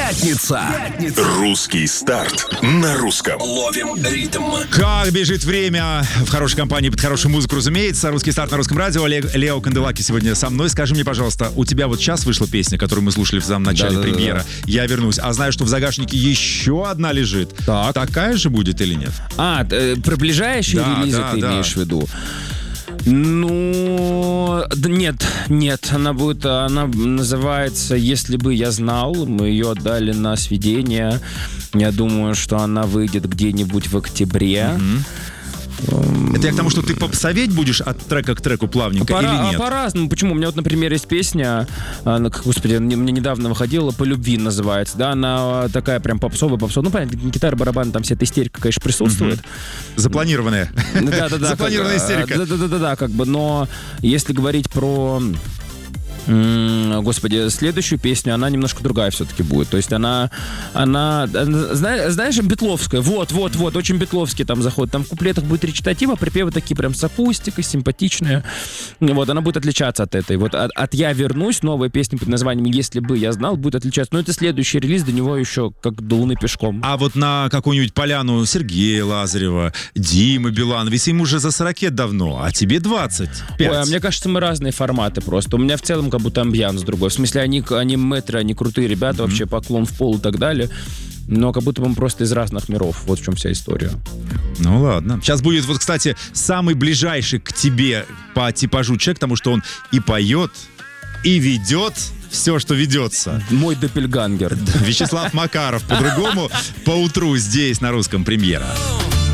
Пятница. Русский старт на русском. Ловим ритм. Как бежит время в хорошей компании, под хорошую музыку, разумеется. Русский старт на русском радио. Лео Канделаки сегодня со мной. Скажи мне, пожалуйста, у тебя вот сейчас вышла песня, которую мы слушали в самом начале премьера. «Я вернусь». А знаю, что в загашнике еще одна лежит. Так. Такая же будет или нет? Приближающие релизы ты имеешь в виду? Ну, нет, она называется «Если бы я знал». Мы ее отдали на сведение. Я думаю, что она выйдет где-нибудь в октябре. Это я к тому, что ты попсоветь будешь от трека к треку плавненько или нет? По-разному. Почему? У меня вот, например, есть песня, господи, мне недавно выходила, «По любви» называется, да, она такая прям попсовая. Ну, понятно, гитара, барабан, там вся эта истерика, конечно, присутствует. Запланированная. Да. Запланированная истерика. Да, как бы, но если говорить про... Господи, следующую песню, она немножко другая все-таки будет. То есть она знаешь, битловская. Вот, очень битловский там заход. Там в куплетах будет речитатива, припевы такие прям с акустикой, симпатичные. Вот, она будет отличаться от этой. Вот от «Я вернусь», новая песня под названием «Если бы я знал», будет отличаться. Но это следующий релиз, до него еще как до луны пешком. А вот на какую-нибудь поляну Сергея Лазарева, Димы Билан, ведь им уже за 40 давно, а тебе 25. Ой, а мне кажется, мы разные форматы просто. У меня в целом как будто амбианс другой. В смысле, они мэтры, они крутые ребята, вообще поклон в пол и так далее. Но как будто бы мы просто из разных миров. Вот в чем вся история. Ну ладно. Сейчас будет, вот, кстати, самый ближайший к тебе по типажу человек, потому что он и поет, и ведет все, что ведется. Мой доппельгангер. Вячеслав Макаров по-другому. Поутру здесь на русском премьера.